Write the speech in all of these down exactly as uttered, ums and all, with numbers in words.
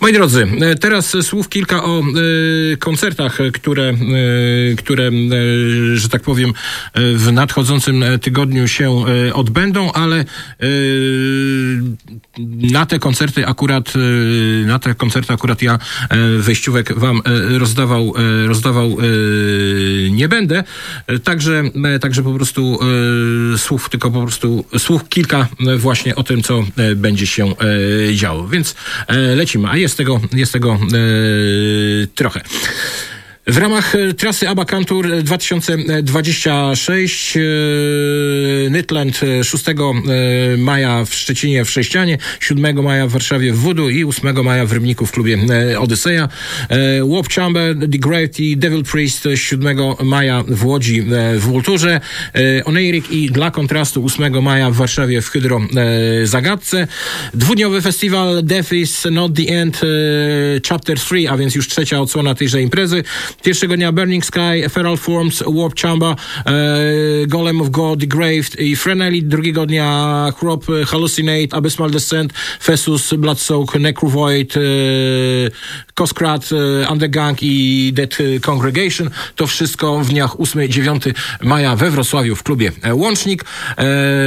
Moi drodzy, teraz słów kilka o y, koncertach, które, y, które y, że tak powiem, w nadchodzącym tygodniu się y, odbędą, ale y, na te koncerty akurat y, na te koncerty akurat ja y, wejściówek wam y, rozdawał, y, rozdawał y, nie będę. Także, y, także po prostu y, słów, tylko po prostu słów kilka y, właśnie o tym, co y, będzie się y, działo. Więc y, lecimy. A jest tego, jest tego e, trochę. W ramach trasy ABBA Cantour dwa tysiące dwudziesty szósty e, Nytland szóstego maja w Szczecinie w Sześcianie, siódmego maja w Warszawie w Voodoo i ósmego maja w Rybniku w klubie e, Odyseja. E, Warp Chamber, The Grave i Devil Priest siódmego maja w Łodzi e, w Vulturze. E, Oneirik i dla kontrastu ósmego maja w Warszawie w Hydro e, Zagadce. Dwudniowy festiwal Death is Not the End e, Chapter trzy, a więc już trzecia odsłona tejże imprezy. Pierwszego dnia Burning Sky, Feral Forms, Warp Chamber, e, Golem of God, The Grave i Freneli. Drugiego dnia Crop, Hallucinate, Abyssmal Descent, Fessus, Bloodsoak, Necrovoid, e, Koskrat, e, Undergang i Dead Congregation. To wszystko w dniach ósmego dziewiątego maja we Wrocławiu w klubie Łącznik. E,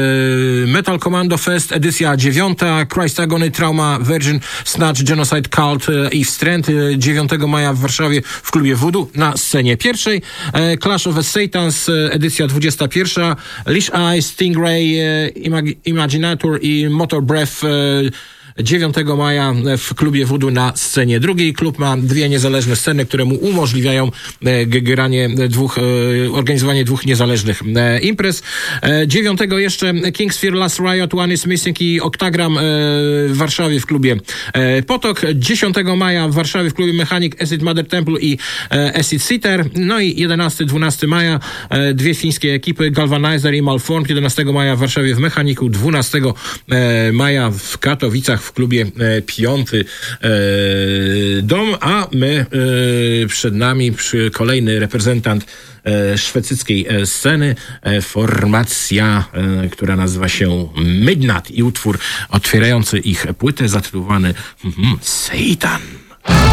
Metal Commando Fest, edycja dziewiąta, Christ Agony, Trauma, Virgin, Snatch, Genocide Cult e, i Wstręt. E, dziewiątego maja w Warszawie w klubie Voodoo na scenie pierwszej. E, Clash of the Satans, e, edycja dwudziesta pierwsza, Leash Eye, Stingray, e, Imag- Imaginator i Motor Breath e, dziewiątego maja w klubie Voodoo na scenie drugiej. Klub ma dwie niezależne sceny, które mu umożliwiają e, granie dwóch, e, organizowanie dwóch niezależnych e, imprez. E, dziewiątego jeszcze King's Fear, Last Riot, One is Missing i Octagram e, w Warszawie w klubie e, Potok. dziesiątego maja w Warszawie w klubie Mechanic, Acid Mother Temple i e, Acid Sitter. No i jedenastego dwunastego maja e, dwie fińskie ekipy, Galvanizer i Malformed. jedenastego maja w Warszawie w Mechaniku, dwunastego e, maja w Katowicach w klubie e, Piąty e, Dom, a my e, przed nami przy kolejny reprezentant e, szwedzkiej e, sceny, e, formacja, e, która nazywa się Midnight i utwór otwierający ich płytę zatytułowany mm, Satan.